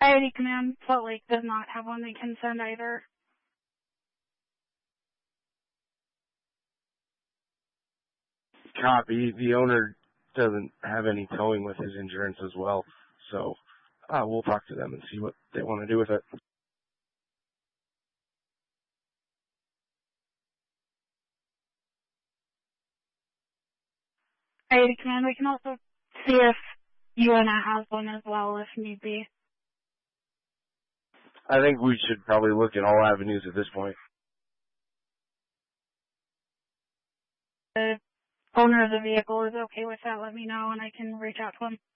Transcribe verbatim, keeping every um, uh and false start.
I D Command, Salt Lake does not have one they can send either. Copy. The owner doesn't have any towing with his insurance as well, so uh, we'll talk to them and see what they want to do with it. I D Command, we can also see if U N A has one as well if need be. I think we should probably look at all avenues at this point. The owner of the vehicle is okay with that, let me know and I can reach out to him.